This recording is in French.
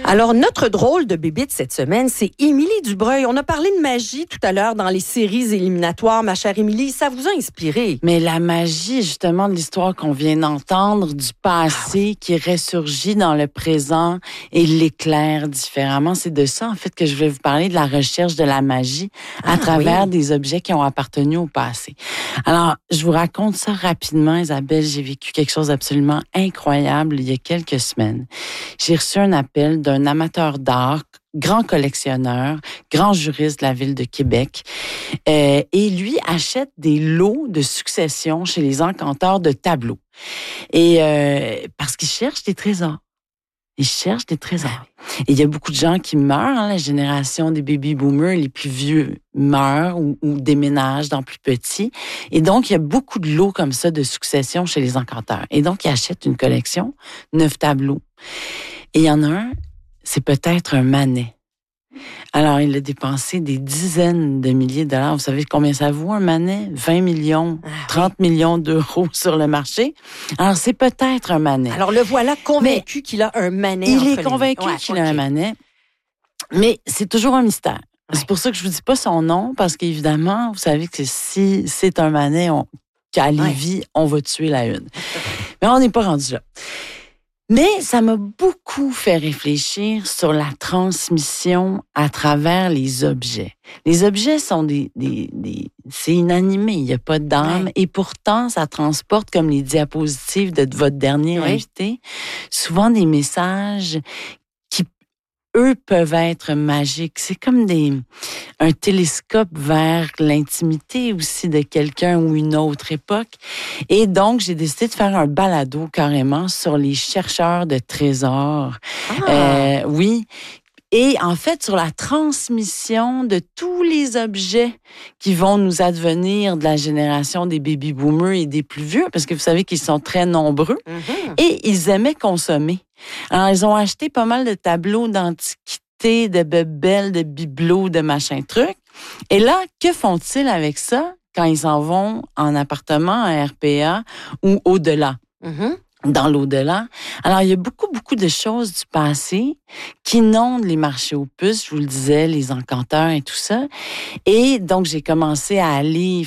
Alors, notre drôle de bébite cette semaine, c'est Émilie Dubreuil. On a parlé de magie tout à l'heure dans les séries éliminatoires. Ma chère Émilie, ça vous a inspiré? Mais la magie, justement, de l'histoire qu'on vient d'entendre, du passé qui ressurgit dans le présent et l'éclaire différemment, c'est de ça, en fait, que je vais vous parler, de la recherche de la magie à travers des objets qui ont appartenu au passé. Alors, je vous raconte ça rapidement, Isabelle. J'ai vécu quelque chose d'absolument incroyable il y a quelques semaines. J'ai reçu un appel d'un amateur d'art, grand collectionneur, grand juriste de la ville de Québec. Et lui achète des lots de succession chez les encanteurs de tableaux. Et parce qu'il cherche des trésors. Il cherche des trésors. Et il y a beaucoup de gens qui meurent, la génération des baby boomers, les plus vieux meurent ou déménagent dans plus petits. Et donc, il y a beaucoup de lots comme ça de succession chez les encanteurs. Et donc, il achète une collection, 9 tableaux. Et il y en a un, c'est peut-être un Manet. Alors, il a dépensé des dizaines de milliers de dollars. Vous savez combien ça vaut, un Manet? 20 millions, 30 millions d'euros sur le marché. Alors, c'est peut-être un Manet. Alors, le voilà convaincu qu'il a un Manet. Il est convaincu qu'il a un Manet. Mais c'est toujours un mystère. C'est pour ça que je vous dis pas son nom, parce qu'évidemment, vous savez que si c'est un Manet, qu'à Lévis, on va tuer la une. Mais on n'est pas rendu là. Mais ça m'a beaucoup fait réfléchir sur la transmission à travers les objets. Les objets sont c'est inanimé, il n'y a pas d'âme, et pourtant ça transporte, comme les diapositives de votre dernier invité, souvent des messages qui, eux, peuvent être magiques. C'est comme un télescope vers l'intimité aussi de quelqu'un ou une autre époque. Et donc, j'ai décidé de faire un balado carrément sur les chercheurs de trésors. Oui. Et en fait, sur la transmission de tous les objets qui vont nous advenir de la génération des baby boomers et des plus vieux, parce que vous savez qu'ils sont très nombreux, et ils aimaient consommer. Alors, ils ont acheté pas mal de tableaux d'antiquité, de bebelles, de bibelots, de machin truc. Et là, que font-ils avec ça quand ils s'en vont en appartement, en RPA ou au-delà? Dans l'au-delà. Alors, il y a beaucoup de choses du passé qui inondent les marchés aux puces, je vous le disais, les encanteurs et tout ça. Et donc, j'ai commencé à aller